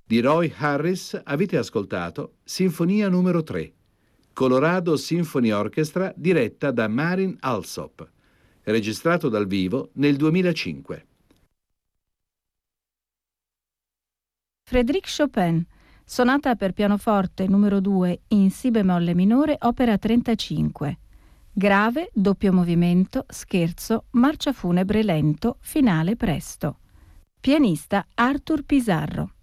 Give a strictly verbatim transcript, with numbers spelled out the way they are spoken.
Di Roy Harris avete ascoltato Sinfonia numero tre, Colorado Symphony Orchestra diretta da Marin Alsop, registrato dal vivo nel duemilacinque. Frédéric Chopin, sonata per pianoforte numero due in Si bemolle minore, opera trentacinque. Grave, doppio movimento, scherzo, marcia funebre lento, finale presto. Pianista Arthur Pizarro.